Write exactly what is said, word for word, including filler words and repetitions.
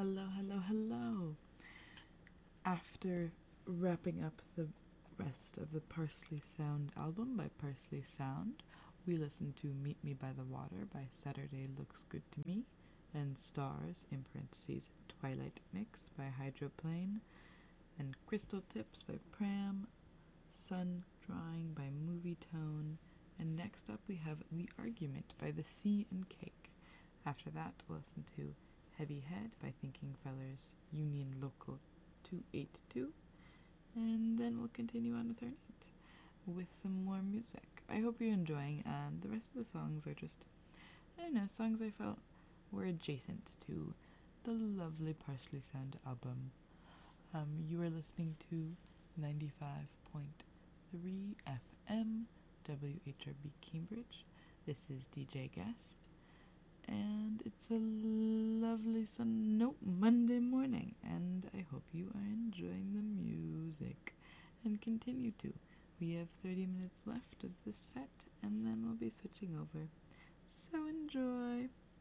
Hello, hello, hello. After wrapping up the rest of the Parsley Sound album by Parsley Sound, we listened to Meet Me by the Water by Saturday Looks Good to Me, and Stars, in parentheses, Twilight Mix by Hydroplane, and Crystal Tips by Pram, Sun Drawing by Movie Tone, and next up we have The Argument by The Sea and Cake. After that, we'll listen to Heavy Head by Thinking Fellers, Union Local two eighty-two, and then we'll continue on with our night with some more music. I hope you're enjoying. Um, the rest of the songs are just, I don't know, songs I felt were adjacent to the lovely Parsley Sound album. Um, you are listening to ninety-five point three F M, W H R B Cambridge. This is D J Guest, and it's a lovely sun nope Monday morning, and I hope you are enjoying the music and continue to. We have thirty minutes left of this set, and then we'll be switching over. So enjoy.